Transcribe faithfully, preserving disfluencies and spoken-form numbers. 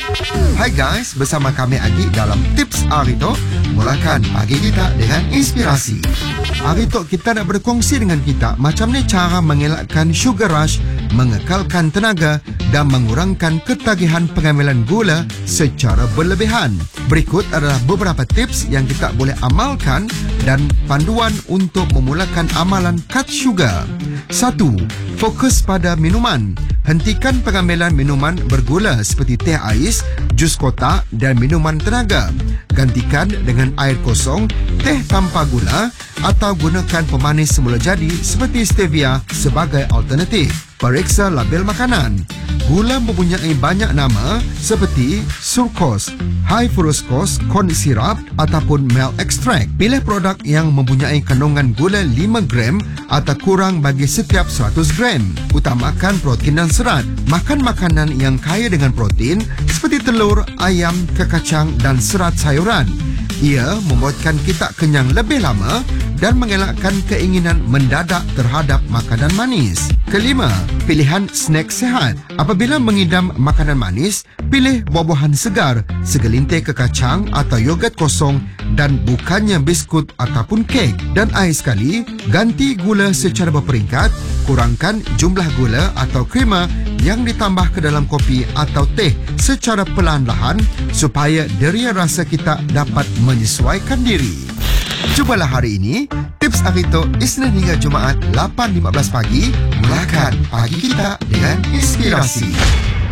Hai guys, bersama kami Adi dalam Tips Arito. Mulakan pagi kita dengan inspirasi. Arito, kita nak berkongsi dengan kita macam ni cara mengelakkan sugar rush, mengekalkan tenaga dan mengurangkan ketagihan pengambilan gula secara berlebihan. Berikut adalah beberapa tips yang kita boleh amalkan dan panduan untuk memulakan amalan cut sugar. Satu. Fokus pada minuman. Hentikan pengambilan minuman bergula seperti teh ais, jus kotak dan minuman tenaga. Gantikan dengan air kosong, teh tanpa gula atau gunakan pemanis semula jadi seperti stevia sebagai alternatif. Periksa label makanan. Gula mempunyai banyak nama seperti sucrose, high fructose corn syrup ataupun milk extract. Pilih produk yang mempunyai kandungan gula lima gram atau kurang bagi setiap seratus gram. Utamakan protein dan serat. Makan makanan yang kaya dengan protein seperti telur, ayam, kekacang dan serat sayuran. Ia membuatkan kita kenyang lebih lama dan mengelakkan keinginan mendadak terhadap makanan manis. Kelima, pilihan snack sehat. Apabila mengidam makanan manis, pilih buah-buahan segar, segelintir kekacang atau yogurt kosong dan bukannya biskut ataupun kek. Dan akhir sekali, ganti gula secara berperingkat, kurangkan jumlah gula atau krema yang ditambah ke dalam kopi atau teh secara perlahan-lahan supaya deria rasa kita dapat menyesuaikan diri. Cubalah hari ini Tips Arito Isnin hingga Jumaat lapan lima belas pagi. Mulakan pagi kita dengan inspirasi.